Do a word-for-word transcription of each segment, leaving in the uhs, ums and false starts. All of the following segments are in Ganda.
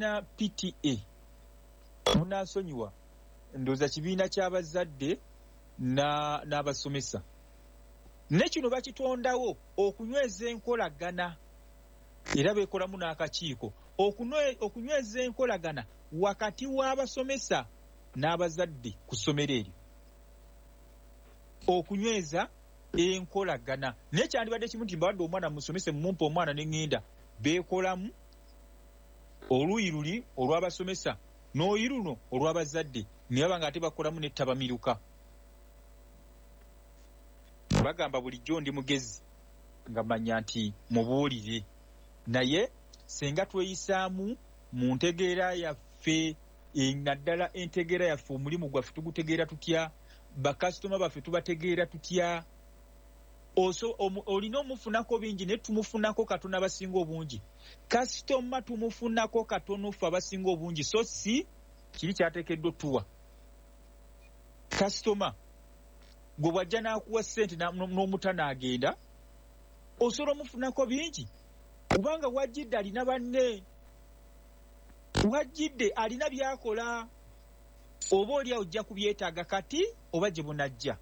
kibiina P T A munansonyiwa ndoza kibiina ky'abazadde na n'abasomesa ne kino bakitondawo okunyweza enkolagana era beekolamu n'akakiiko okunyweza enkolagana wakati w'abasomesa n'abazadde ku ssomero eryo okunyweza enkolagana naye kyandibadde kimu nti mbadde omwana musomese mumumpa omwana n'engenda beekolamu oluuyi luli olw'abasomesa n'oyi luno olw'abazadde naye baba nga ate bakolamu n'ettabamiruka bagamba bulijjo ndi mugezi nga manya nti mubuulire naye senga tweyisaamu mu ntegeera yaffe naddala entegeera yaffe omulimu gwaffe tugutegeera tutya bakasitoma baffe tubategeera tutya oso olina omufunako bingi naye tumufunako katono abasinga obungi kasitoma tumufunako katono ffe abasinga obungi so si kiri kyateekeddwa otuwa kasitoma gwe bwajja n'akuwa ssente n'omutana agenda osobola omufunako bingi kubanga wajjidde alina banne wajjidde alina byakola oba oli ojja kubyetaaga kati oba gye bunajja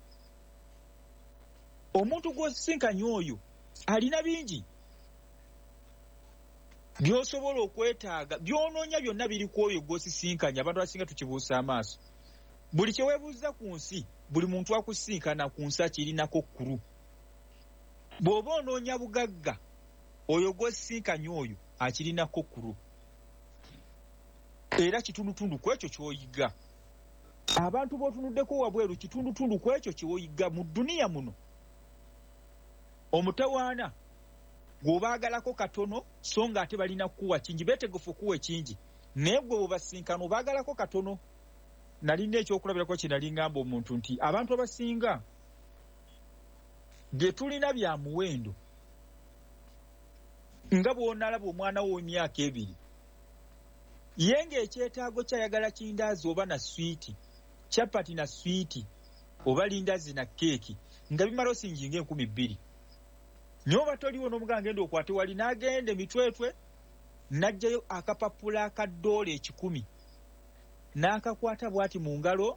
omuntu gw'osisinkanye oyo alina bingi by'osobola okwetaaga by'onoonya byonna biri ku oyo gw'osisinkanye abantu abasinga tukibuusa amaaso buli kye weebuuza ku nsi buli muntu akusisinkana ku nsi akirinako kkulu bw'oba onoonya bugagga oyo gw'osisinkanye oyo akirinako kkulu era kitundutundu ku ekyo ky'oyiga abantu b'otunuddeko wabweru kitundutundu ku ekyo ky'oyiga mu dduniya muno omutawaana gw'obaagalako katono so nga ate balina kukuwa kingi beetegefu okuwa ekingi naye gwe bw'obasinkana obaagalako katono nalina ekyokulabirako kye nali ngamba omuntu nti abantu abasinga bye tulina bya muwendo nga bw'onalaba omwana w'emyaka ebiri ye ng'ekyetaago kyayagala kindaazi oba na swiiti capati na swiiti oba lindaazi na keeki nga bimala osingi ng'enkumi bbiri naye oba toliwo n'omugaa ngenda okwate wali n'agenda emitwetwe n'aggyayo akapapula aka ddoola ekikumi n'akakwata bw'ati mu ngalo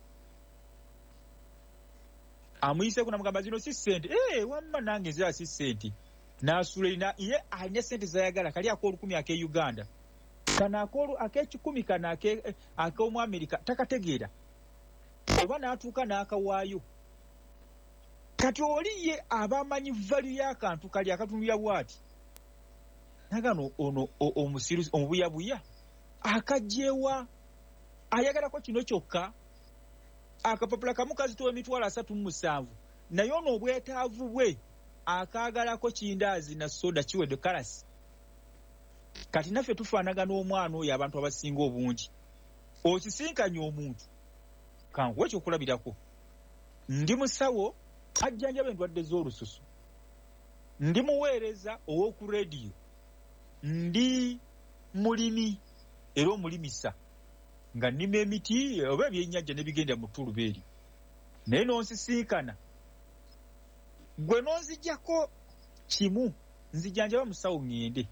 amuyiseeko namugamba zino si ssente ee wamma nange nzira si ssente n'asula erina ye alina ssente zayagala kali ak'olukumi ak'e Uganda kano ak'olu ak'ekikumi kano ak'omu Amerika takategeera oba n'atuuka n'akawaayo kati oli ye aba amanyi valu y'akantu kali akatunulira bw'ati nagano ono omusirusi omubuyabuya akajjewa ayagalako kino kyokka akapapula kamu kazitowa emitwalo asatu mu musanvu naye ono obwetaavu bwe akaagalako kindaazi na soda kiwedde kalasi kati naffe tufaanagana omwana oyo abantu abasinga obungi okisinkanye omuntu kankuwa ekyokulabirako ndi musawo ajjanjaba endwadde z'olususu ndi muweereza ow'oku rediyo ndi mulimi era omulimisa nga nnima emiti oba ebyennyanja n'ebigenda mu ttuluba eri naye n'onsisinkana gwe n'onzijjako kimu nzijjanjaba musawo ŋŋende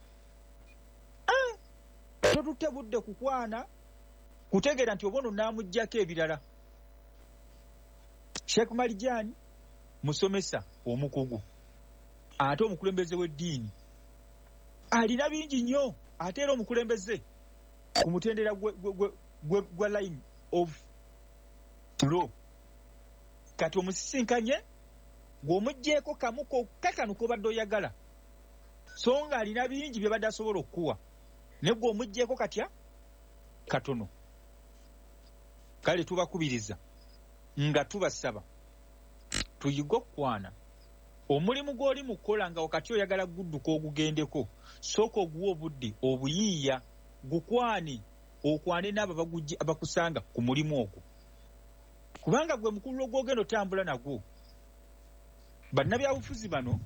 totutte budde kukwana kutegeera nti oba ono n'amuggyako ebirala Sheikh Marijani musomesa omukugu ate omukulembeze w'eddiini alina bingi nnyo ate era omukulembeze ku mutendera gwa line of law kati omusisinkanye ng'omuggyeko kamu kokka kano k'obadde oyagala so nga alina bingi bye badde asobola okukuwa naye gwe omuggyeko katya katono kale tubakubiriza nga tubasaba tuyiga okukwana omulimu gw'oli mu kukola nga wakati oyagala gudduka ogugendeko sooka oguwa obudde obuyiiya gukwane okwane n'abo abakusanga ku mulimu ogwo kubanga gwe mukulu gw'ogenda otambula nagwo bannabyabufuzi bano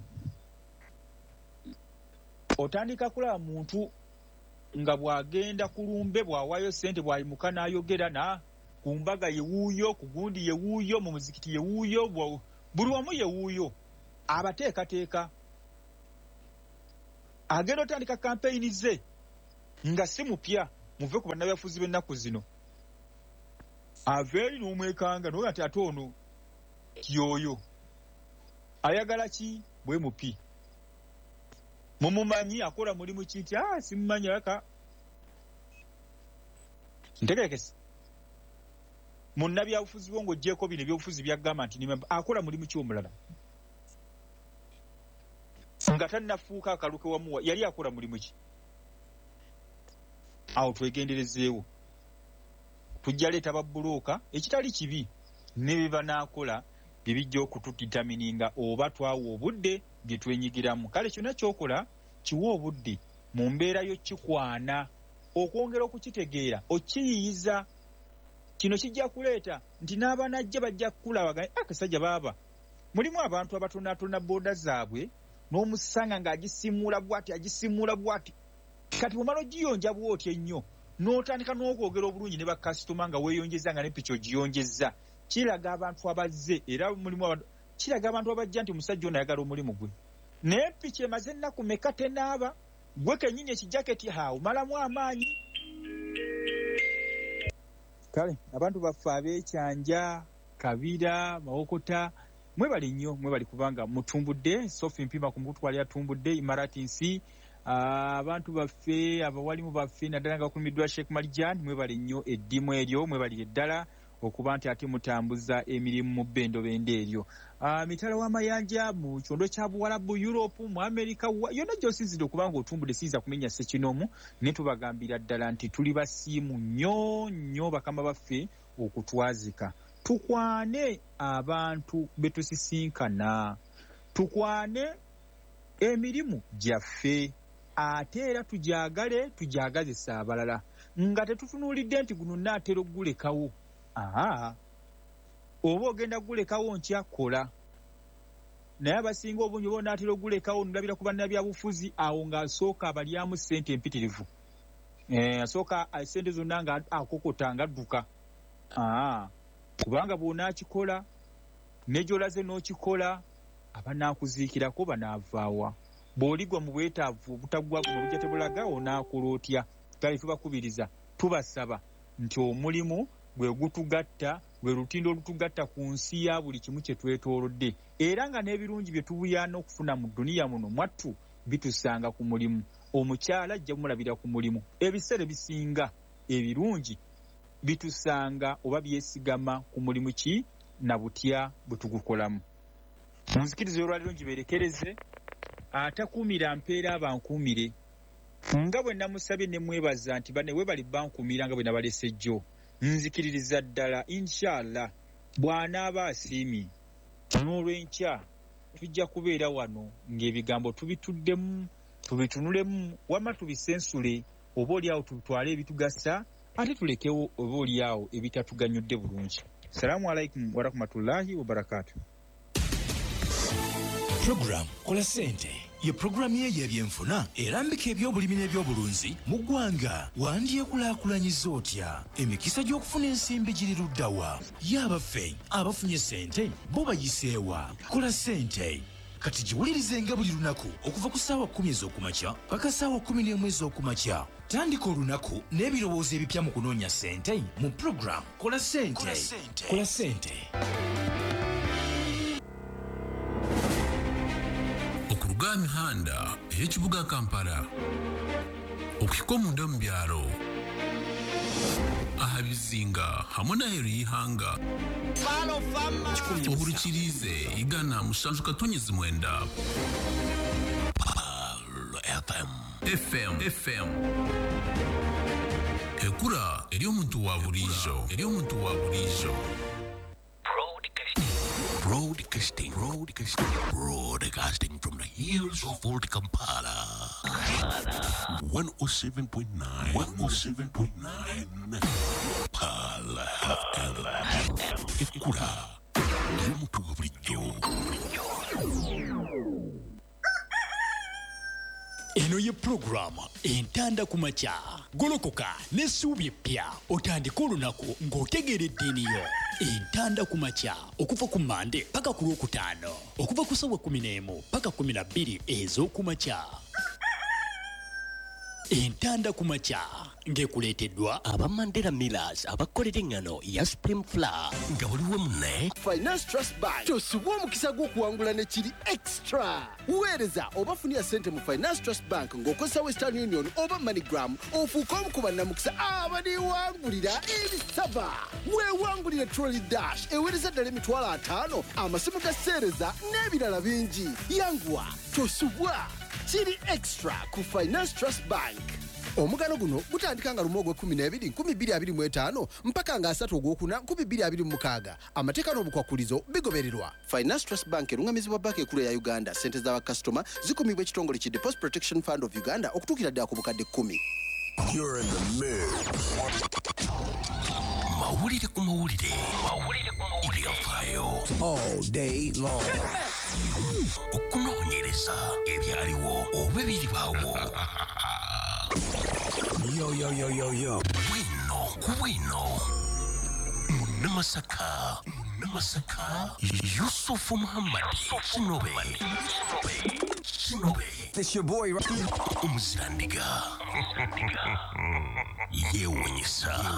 otandika kulaba muntu nga bw'agenda ku lumbe bw'awaayo ssente bw'ayimuka n'ayogera na ku mbaga ye wuuyo ku gundi ye wuuyo mu muzikiti ye wuuyo buli wamu ye wuuyo abateekateeka agenda otandika kampeyini ze nga si mupya muve ku bannabyafuzi b'ennaku zino aveeri n'omwekanga noga ati ate ono kyoyo ayagala ki bwe mupi mumumanyi akola mulimu ki nti ah simumanyi aka ntegekesi munnabyabufuzi bo ng'oggyeko bino ebyobufuzi byagamba nti akola mulimu ki omulala nga tannafuuka akaluke wamuwa yali akola mulimu ki awo twegenderezeewo tujja leeta babbulooka ekitali kibi ne bye banaakola bye bijja okutuditamininga oba twawa obudde bye twenyigiramu kale kyonna kyokola kiwa obudde mu mbeera yo kikwana okwongera okukitegeera okiyiyiza kino kijja kuleeta nti n'abanajja bajja kukulabaganya akasajja baaba mulimu abantu abatonaatona booda zaabwe n'omusanga ng'agisimuula bw'ati agisimuula bw'ati kati bw'omala ogiyonja bw'oti ennyo n'otandika n'okwogera obulungi ne bakasitoma nga weeyonjeza nga ne piki ogiyonjezza kiraga abantu abazze era mulimu abantu kiraga abantu abajja nti omusajja ono ayagala omulimu gwe naye piki emaze ennaku meka tenaaba gwe kennyini ekijaketi ha omalamu amaanyi kale abantu baffe abeekyanja kabira mawokota mwebali nnyo mwebali kubanga mutumbudde sofi mpima ku mutwali atumbudde imarati nsi abantu baffe abawalimu baffe naddala nga bakumiddwa Sheikh Marjan mwebali nnyo eddimu eryo mwebali eddala okuba nti ate mutambuza emirimu mu bbendo bende eryo mitala w'amayanja mu kyondo kya Buwarabu Europe mu America yonna gy'osinzidde okubanga otumbudde siyinza kumenya ssekinomu ne tubagambira ddala nti tuli basiimu nnyo nnyo bakama baffe okutwazika tukwane abantu betusisinkana tukwane emirimu gyaffe ate era tujagale tujagazisa abalala nga tetutunuulidde nti guno naatera okugulekawo aha oba ogenda gulekawo nkyakola naye abasinga obungi oba onaatera okugulekawo nolabira ku bannabyabufuzi awo ng'asooka abalyamu ssente empitirivu eh, asooka ssente zonna nga akokota ngadduka aha kubanga bw'onaakikola ne gy'olaze n'okikola abanaakuziikirako banaavaawa bw'oligwa mu bwetaavu obutaggwa buno bujja tebulaga onaakola otya kale tubakubiriza tubasaba nti omulimu gwe gutugatta gwe lutindo olutugatta ku nsi ya buli kimu kye twetoolodde era nga n'ebirungi bye tubuyaana okufuna mu dduniya muno mwattu bitusanga ku mulimu omukyala ajja kumulabira ku mulimu ebiseera bisinga ebirungi bitusanga oba byesigama ku mulimu ki na butya bwe tugukolamu munzikiriza olwaliro ngiberekereze atakuumira mpeera abankuumire nga bwe namusabye ne mwebaza nti bane we bali bankuumira nga bwe nabalese jjo nzikiririza ddala inshallah bw'anaaba asiimi n'olw'enkya tujja kubeera wano ng'ebigambo tubituddemu tubitunulemu wamma tubisensule oba oliawo tutwale ebitugasa ate tulekewo oba oliawo ebitatuganyudde bulungi. Salaamu alaikum warahmatullahi wabarakatuh. Program Kola Sente ye programu ye y'ebyenfuna erambika ebyobulimi n'ebyobulunzi mu ggwanga wandyekulaakulanyiza otya emikisa gy'okufuna ensimbi giri luddawa y'abaffe abafunye sente bo bayiseewa Kola Sente kati giwulirize nga buli lunaku okuva ku ssaawa kkumi ez'okumakya paka ssaawa kkumi n'emu ez'okumakya tandika olunaku n'ebirowoozo ebipya mu kunoonya sente mu programu Kola Sente. Kola Sente okuruga mihanda ey'ekibuga Kampala okuhika omunda mu byalo aha bizinga hamwe n'aheeru y'ihanga ohurikirize igana musanju katonyezi mwenda F M F M ekura eri omuntu wa bulijo eri omuntu wa bulijo Broadcasting, broadcasting, broadcasting from the hills of Old Kampala. one oh seven point nine, one oh seven point nine. Pala F M. Ekura, Yomutu Bulijo. eno ye programu entanda ku makya golokoka n'essuubi eppya otandika olunaku ng'otegeera eddiini yo entanda ku makya okuva ku mande paka ku lwokutaano okuva ku ssaawa kumi n'emu paka kumi na bbiri ez'oku makya entanda ku makya ngekuleteddwa aba Mandela Millers abakolera engano ya Supreme Flour nga buliwo munne Finance Trust Bank tosubwa omukisa gw'okuwangula ne kiri extra weereza oba funira ssente mu Finance Trust Bank ng'okozesa Western Union oba MoneyGram ofuuka omu ku bannamukisa abaliwangulira ebisaba weewangulire Trolley Dash eweereza ddala emitwalo ataano amasimu ga sseereza n'ebirala bingi yanguwa tosubwa kiri extra ku Finance Trust Bank. Omugano guno gutandika nga lumu ogw'ekkumi n'ebiri nkumi bbiri abiri mu etaano mpaka nga asatu ogwokuna nkumi bbiri abiri mu mukaaga amateeka n'obukwakulizo bigobererwa. Finance Trust Bank erungamizibwa banka ekkulu ya Uganda. Ssente z'abakasitoma zikumibwa ekitongole ki Deposit Protection Fund of Uganda okutuukira ddala ku bukadde kkumi. You're in the mix. Mawulire ku mawulire. Mawulire ku mawulire. Ebyafaayo. All day long. Okunoonyereza ebyaliwo oba ebiribaawo. Yo, yo, yo, yo, yo. Wino, wino. Munamasaka. Munamasaka. Yusufu Muhammad. Shinobe. Shinobe. It's your boy, right? Umuzirandiga. Yewunyisa.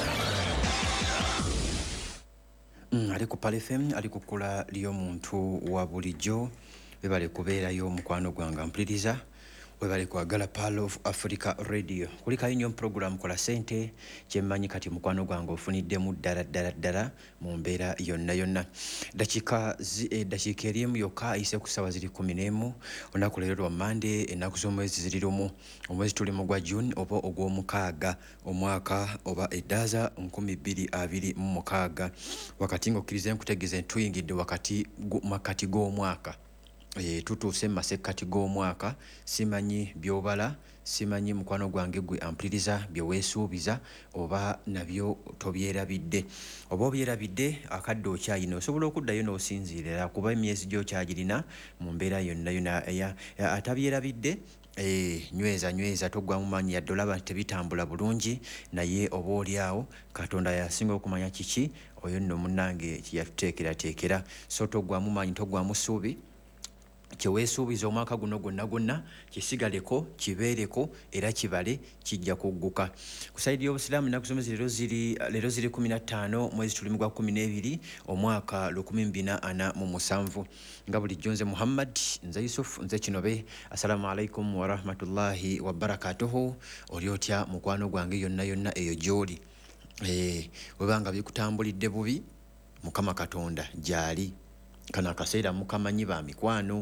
Mm, ali ku Pal F M, ali kukula liyo muntu wa bulijjo. Bebale kubeerayo mukwano gwange mpuliriza. Webale kwagala Pal of Africa Radio. Kulika union program kola sente kyemmanyi kati mukwano gwange ofuniddemu ddala ddala ddala mu mbeera yonna yonna. Dakika zi, eh, dakika erimu yokka ayise ku ssaawa ziri kkumi n'emu olunaku leero lwa Monday ennaku z'omwezi ziri lumu omwezi tulimu gwa June oba ogw'omukaaga omwaka oba eddaaza nkumi bbiri abiri mu mukaaga wakati ng'okkiriza nkutegeeza ntuyingidde wakati makati g'omwaka. E, tutuuse masekati g'omwaka simanyi byobala simanyi mukwano gwange gwe ampuliriza bye weesuubiza oba nabyo tobyerabidde oba obyerabidde akadde okyayina osobola okuddayo n'osinziirira kuba emyezi gy'okyagirina mu mbeera yonna yonna atabyerabidde e, nyweza nyweza togwamu maanyi yadde olaba tebitambula bulungi naye oba oliawo Katonda yasinga okumanya kiki oyo nno munnange yatuteekerateekera so togwamu maanyi togwamu ssuubi kyeweesuubiza omwaka guno gwonna gwonna kisigaleko kibeereko era kibale kijja kugguka ku saidi y'obusiraamu ennaku zomezi leero ziri leero ziri kumi na ttaano mwezi tulimu gwa kumi n'ebiri omwaka lukumi bbiri na ana mu musanvu nga bulijjo nze Muhammad nze Yusuf nze Kinobe assalamu alaikum wa rahmatullahi wa barakatuhu oli otya mukwano gwange yonna yonna eyo gy'oli eh webanga bikutambulidde bubi Mukama Katonda gyali kana akaseera mukamanyi ba mikwano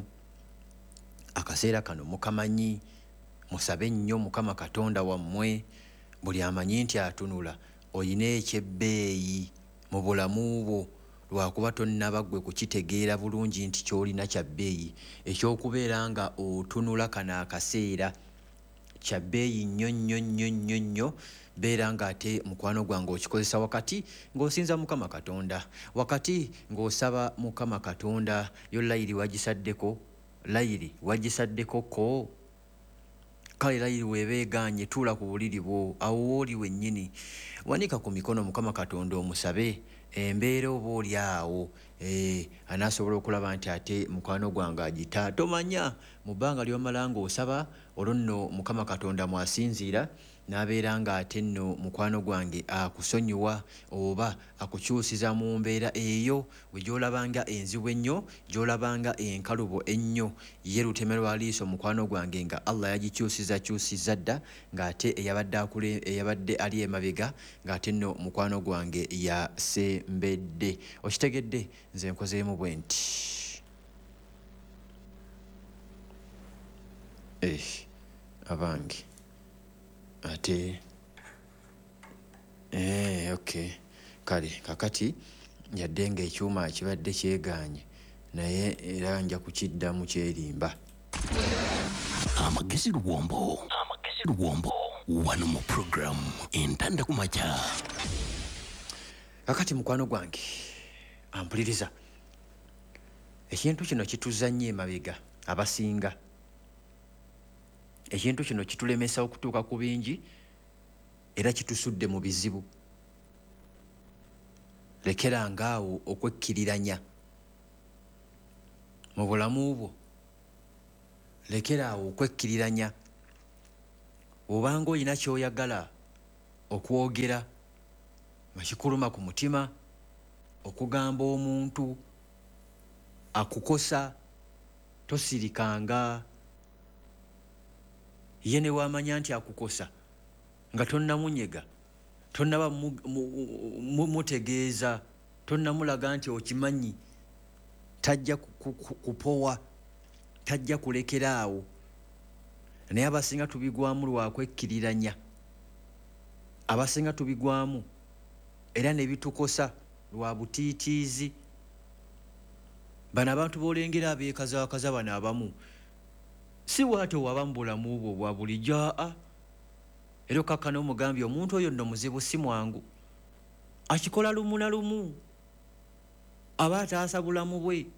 akaseera kano mukamanyi musabe nnyo Mukama Katonda wammwe buli amanyi nti atunula oyina ekyebbeeyi mu bulamu bwo lwakuba tonnaba ggwe kukitegeera bulungi nti ky'olina kya bbeeyi ekyokubeera nga otunula kana akaseera kya bbeeyi nnyo nnyo nnyo nnyo nnyo beera ng'ate mukwano gwange okikozesa wakati ng'osinza Mukama Katonda wakati ng'osaba Mukama Katonda yo layiri wagisaddeko layiri wagisaddeko ko kale layiri weebeeganye tuula ku buliri bwo awo oli wennyini wanika ku mikono Mukama Katonda omusabe embeera oba oli awo eh, anaasobola okulaba nti ate mukwano gwange agita tomanya mu bbanga ly'omala ng'osaba olwo nno Mukama Katonda mwasinziira n'abeera ng'ate nno mukwano gwange akusonyiwa oba akukyusiza mu mbeera eyo we gy'olabanga enzibu ennyo gy'olabanga enkalubo ennyo ye luteme lwa liiso mukwano gwange nga Allah yagikyusiza kyusiza dda ng'ate eyabadde akule eyabadde ali emabega ng'ate nno mukwano gwange yasembedde okitegedde nze nkozeemu bwe nti eh abange ate eh okay kale kakati yadde nga ekyuma kibadde kyeganye naye era nja kukiddamu kyerimba amagezi luwombo amagezi luwombo wano mu program entanda kumaja kakati mukwano gwange ampuliriza ekintu kino kituzanye emabega abasinga ekintu kino kitulemesa okutuuka ku bingi era kitusudde mu bizibu lekeranga awo okwekkiriranya mu bulamu bwo lekera awo okwekkiriranya obanga olina kyoyagala okwogera nga kikuluma ku mutima, okugamba omuntu akukosa, tosirikanga. Ye ne wamanya nti akukosa nga tonnamunyega, tonnaba mutegeeza, tonnamulaga nti okimanyi, tajja kupowa, tajja kulekeraawo. Naye abasinga tubigwamu lwa kwekkiriranya, abasinga tubigwamu era ne bitukosa lwa butiitiizi. Bano abantu boolengera abeekazaakaza bano abamu si bw'ate waba mu bulamu bwo bwa bulijjo. Aa, era okakkana omugambye omuntu oyo nno muzibu, si mwangu, akikola lumu na lumu, aba ataasa bulamu bwe,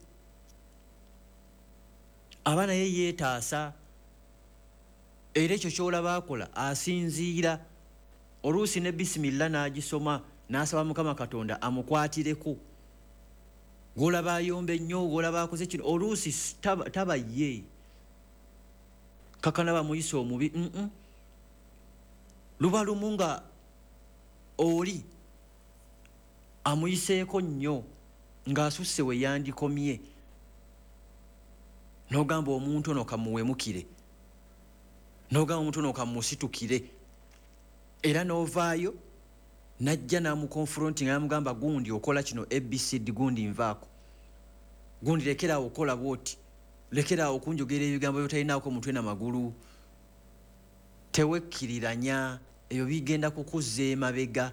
aba naye yeetaasa. Era ekyo ky'olaba akola asinziira. Oluusi ne bisimilla n'agisoma n'asaba Mukama Katonda amukwatireko. Gw'olaba ayomba ennyo, gw'olaba akoze kino, oluusi taba, taba ye. Kakana bamuyise omubi. Mm -mm. Luba lumu nga oli amuyiseeko nnyo ng'asusse we yandikomye, n'ogamba omuntu ono kamuwemukire, n'ogamba omuntu ono kamusitukire, era n'ovaayo najja n'amukonfronti nga yamugamba gundi okola kino A B C D, gundi nvaako, gundi lekeraawo okola bwoti, lekeraawo okunjogera ebigambo byotalinaako mutwe na magulu. Tewekkiriranya, ebyo bigenda kukuzza emabega.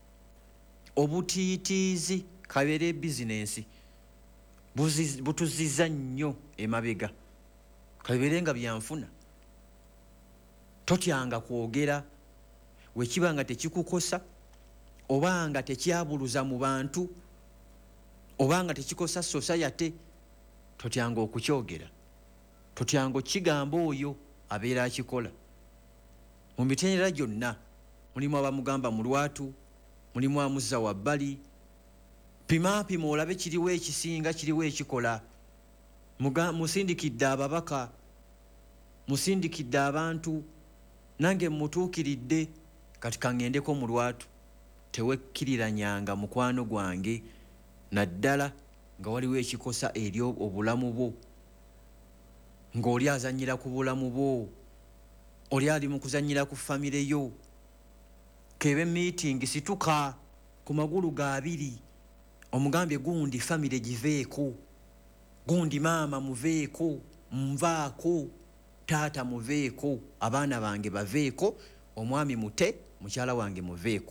Obutiitiizi kabeere bizinensi butuzizza nnyo emabega, kabeere nga byanfuna. Totyanga kwogera wekiba nga tekikukosa, oba nga tekyabuluza mu bantu, oba nga tekikosa society. Totyanga okukyogera, totyanga okigamba oyo abeera akikola. Mu mitendera gyonna mulimu abamugamba mu lwatu, mulimu amuzza wabbali. Pima pima olabe kiriwo ekisinga, kiriwo ekikola. Musindikidde ababaka, musindikidde abantu, nange mutuukiridde, kati kangendeko mu lwatu. Tewekkiriranyanga mukwano gwange, naddala nga waliwo ekikosa eri obulamu bwo, ng'oli azannyira ku bulamu bwo, oli ali mu kuzannyira ku famire yo. Kebe meeting, situka ku magulu ga abiri, omugambye gundi famire giveeko, gundi maama muveeko, nvaako, taata muveeko, abaana bange baveeko, omwami mute, mukyala wange muveeko.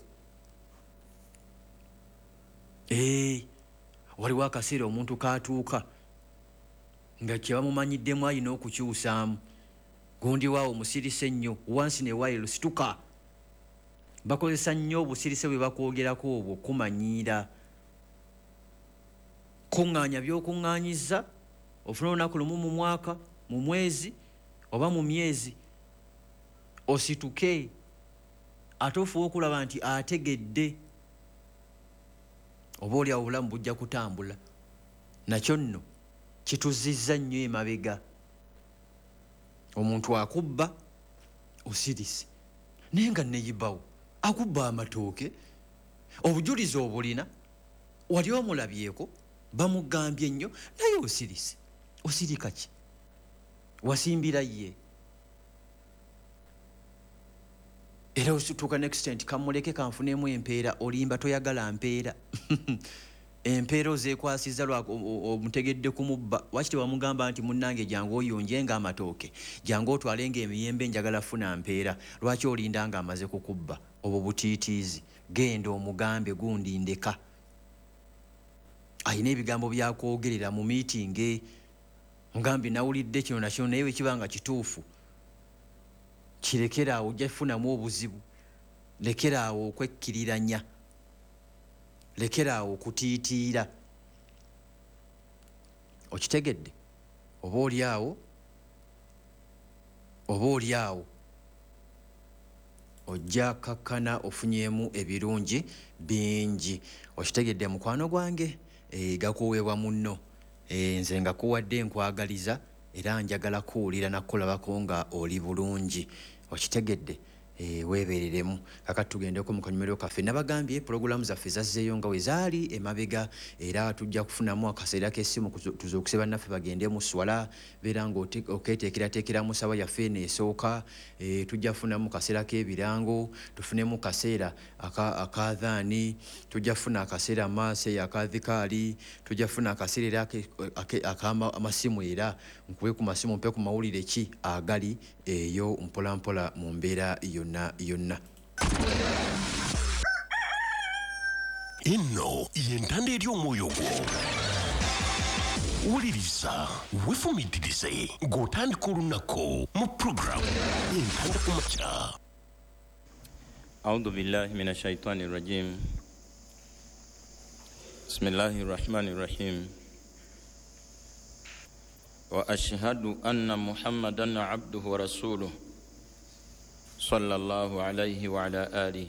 Eh, waliwo akaseera omuntu katuuka nga kye bamumanyiddemu alina okukyusaamu. Gundi waawo musirise nnyo, once in a while situka. Bakozesa nnyo obusirise bwe bakwogerako obwo kumanyiira. Kuŋŋaanya by'okuŋŋaanyizza, ofuna olunaku lumu mu mwaka, mu mwezi oba mu myezi, osituke ate ofuba okulaba nti ategedde. Oba oli awo obulamu bujja kutambula. Nakyo nno kituzizza nnyo emabega. Omuntu akubba osirise, naye nga neyibawo akubba amatooke, obujulizi obulina, wali omulabyeko, bamugambye nnyo, naye osirise. Osirika ki? Wasimbira ye. Era osituuka next nti kamuleke kanfunemu empeera, olimba toyagala mpeera. Empeera ozeekwasiza lwa omutegedde kumubba. Waki tewamugamba nti munnange jangu oyonje nga amatooke, jangu otwalenga emiyembe, njagala funa mpeera. Lwaki olinda nga amaze kukubba? Obwo butiitiizi. Genda omugambe gundi ndeka. Ayina ebigambo byakwogerera mu meeting. Mugambe nawulidde kino nakino, naye wekibanga kituufu kirekeraawo, ojja kufunamu obuzibu. Lekeraawo okwekkiriranya, lekeraawo okutiitiira. Okitegedde? Oba oli awo, oba oli awo ojja kakkana ofunyemu ebirungi bingi. Okitegedde mukwano gwange? E, gakuweebwa munno. E, nze nga kuwadde nkwagaliza era njagala kuwulira nakulabako nga oli bulungi. Okitegedde? e, weebereremu kakati tugendeko mu kanyumiriro kaffe nabagambye pulogulaamu zaffe zazzeeyo nga we zaali emabega era tujja kufunamu akaseera k'essimu tuzuukuse bannaffe bagende mu swala beera ng'oketeekerateekeramu sawa yaffe eno esooka e, tujja kufunamu kaseera k'ebirango tufunemu kaseera akadhaani tujja kufuna akaseera maase akadhikaali tujja kufuna akaseera era ak'amasimu era nkube ku masimu mpe ku mawulire ki agali eyo mpolampola mu mbeera yonna yonna. Eno yentanda eri omwoyo gwo wuliriza wefumitirize ng'otandika olunaku mu puroguramu yentanda ku makya. أعوذ بالله من الشيطان الرجيم بسم الله الرحمن الرحيم وأشهد أن محمدًا عبده ورسوله صلى الله عليه وعلى آله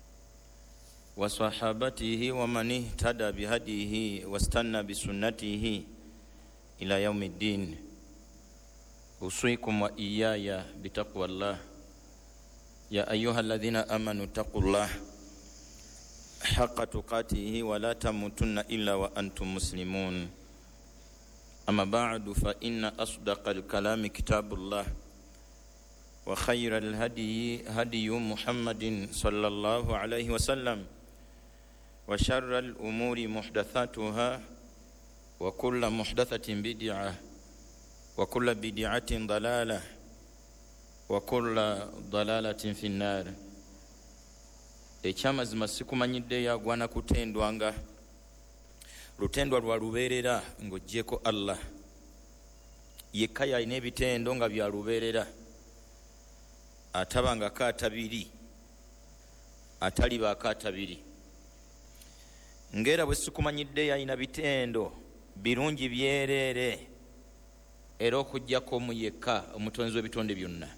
وصحابته ومن اهتدى بهديه واستنى بسنته إلى يوم الدين أوصيكم وإياي بتقوى الله يا أيها الذين آمنوا اتقوا الله حق تقاته ولا تموتن إلا وأنتم مسلمون أما بعد فإن أصدق الكلام كتاب الله وخير الهدي هدي محمد صلى الله عليه وسلم وشر الأمور محدثاتها وكل محدثة بدعة وكل بدعة ضلالة وكل ضلالة في النار. ekyamazima sikumanyidde yagwana kutendwanga lutendwa lwa lubeerera ng'oggyeko Allah yekka yalina ebitendo nga bya lubeerera atabangako atabiri atalibako atabiri ng'era bwe sikumanyidde yalina bitendo birungi byereere era okuggyako omu yekka omutonzi w'ebitonde byonna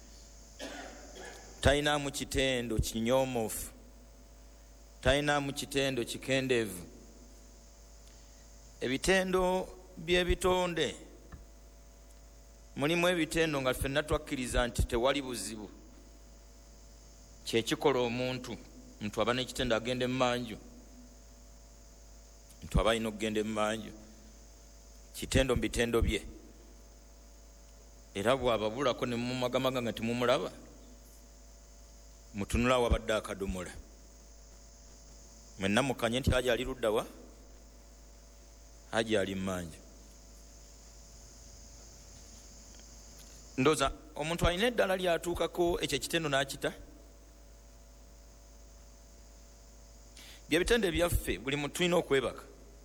talinamu kitendo kinyoomofu talinamu kitendo kikendeevu ebitendo by'ebitonde mulimu ebitendo nga ffenna twakkiriza nti tewali buzibu kyekikola omuntu muntu aba n'ekitendo agenda emmanju muntu aba alina okugenda emmanju kitendo mu bitendo bye era bw'ababulako ne mumagamaga nga timumulaba mutunula wabadde akadomola mwenna mukanye nti haja ali ludda wa haja ali mmanju. Ndoza omuntu alina eddala lyatuukako ekyo ekitendo n'akita byebitendo ebyaffe buli muntu tulina okwebaka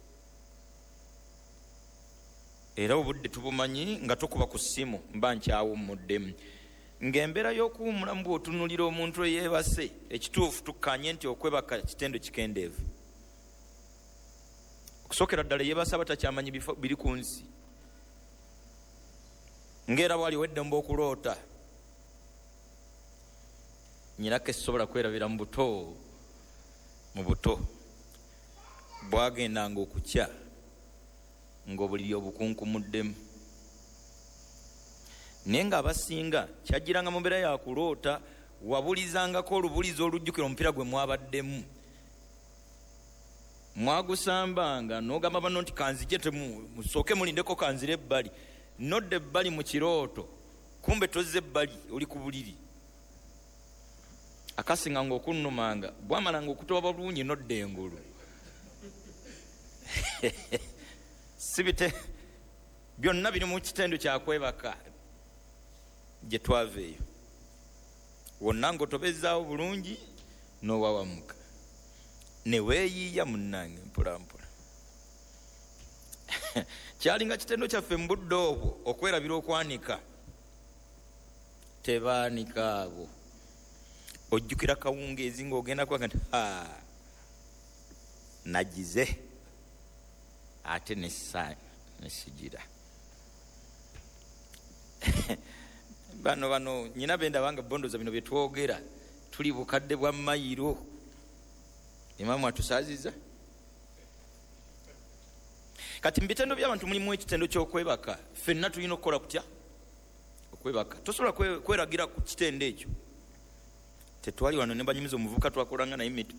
era obudde tubumanyi nga tokuba ku ssimu mba nkyawummuddemu ng'embeera y'okuwummulamu bw'otunulira omuntu eyeebase ekituufu tukkanye nti okwebaka kitendo kikendeevu okusookera ddala yeebase aba takyamanyi biri ku nsi ng'era bwali wedde mba okuloota nyinako esobola kwerabira mu buto mu buto bwagendanga okukya ng'obuliri obukunkumuddemu naye ng'abasinga kyajjiranga mu mbeera yakuloota wabulizangako olubulizi olujjukira omupiira gwe mwabaddemu mwagusambanga n'ogamba banno nti kanzije musooke mulindeko kanzira ebbali nodda ebbali mu kirooto kumbe tozze ebbali oli ku buliri akasinga ng'okunnumanga bwamalanga okutoba bulungi nodda engulu sibite byonna biri mu kitendo kyakwebaka gye twava eyo wonna ng'otobezaawo bulungi n'owawamuka ne weeyiiya munnange mpolampola kyalinga kitendo kyaffe mu budde obwo okwerabira okwanika tebaanika abo ojjukira kawungeezi ng'ogenda kwaga nti ha nagize ate nesigira bano bano nyina bendabanga bondoza bino bye twogera tuli bukadde bwa mayiro imamu atusaaziza kati mbitendo by'abantu mulimu ekitendo ky'okwebaka ffenna tulina okukola kutya okwebaka tosobola kweragira ku kitendo ekyo tetwali wano ne banyumiza omuvuka twakolanga naye